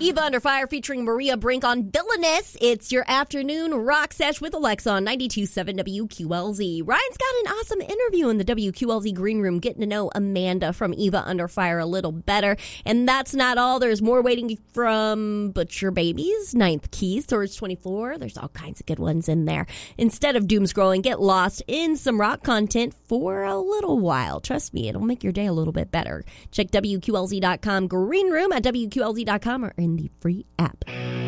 Eva Under Fire featuring Maria Brink on Villainous. It's your afternoon rock sesh with Alexa on 92.7 WQLZ. Ryan's got an awesome interview in the WQLZ Green Room, getting to know Amanda from Eva Under Fire a little better. And that's not all. There's more waiting from Butcher Babies, Ninth Keys, Storage 24. There's all kinds of good ones in there. Instead of doom scrolling, get lost in some rock content for a little while. Trust me, it'll make your day a little bit better. Check WQLZ.com Green Room at WQLZ.com or in the free app.